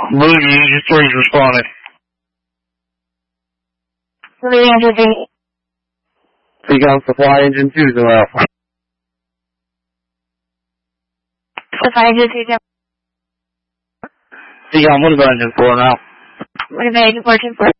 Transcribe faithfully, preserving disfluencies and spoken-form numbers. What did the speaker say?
Blue Engine three's responded. Blue Engine three. Seagull Supply Engine two, Zero Alpha. Supply Engine two, Zero. Seagull Motivate Engine four now. Motivate Engine four, two, four.